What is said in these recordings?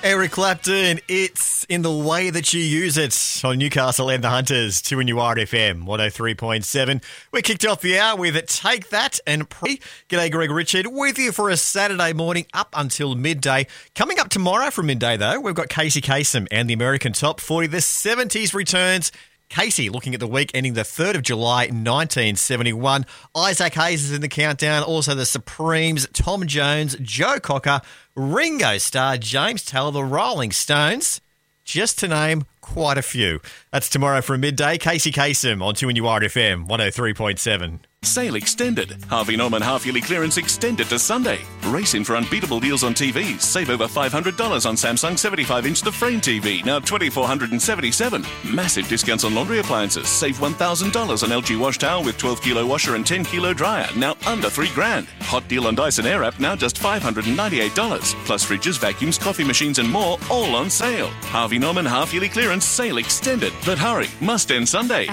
Eric Clapton, it's in the way that you use it on Newcastle and the Hunters, 2NURFM 103.7. We kicked off the hour with Take That and Pre. G'day, Greg Richard, with you for a Saturday morning up until midday. Coming up tomorrow from midday, though, we've got Casey Kasem and the American Top 40. The 70s returns. Casey looking at the week ending the 3rd of July 1971. Isaac Hayes is in the countdown. Also the Supremes, Tom Jones, Joe Cocker, Ringo Starr, James Taylor, the Rolling Stones, just to name quite a few. That's tomorrow from midday. Casey Kasem on 2NURFM 103.7. Sale extended. Harvey Norman half-yearly clearance extended to Sunday. Race in for unbeatable deals on TVs. Save over $500 on Samsung 75-inch The Frame TV, now $2,477. Massive discounts on laundry appliances. Save $1,000 on LG wash towel with 12-kilo washer and 10-kilo dryer, now under $3,000. Hot deal on Dyson Airwrap, now just $598. Plus fridges, vacuums, coffee machines and more, all on sale. Harvey Norman half-yearly clearance sale extended. But hurry, must end Sunday.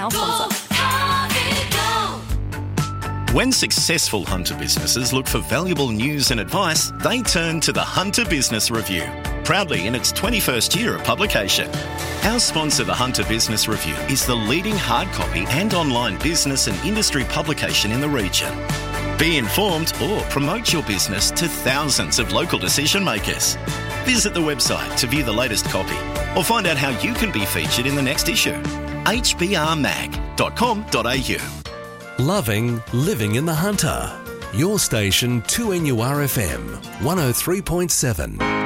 When successful Hunter businesses look for valuable news and advice, they turn to the Hunter Business Review, proudly in its 21st year of publication. Our sponsor, the Hunter Business Review, is the leading hard copy and online business and industry publication in the region. Be informed or promote your business to thousands of local decision makers. Visit the website to view the latest copy or find out how you can be featured in the next issue. hbrmag.com.au. Loving living in the Hunter. Your station 2NURFM 103.7.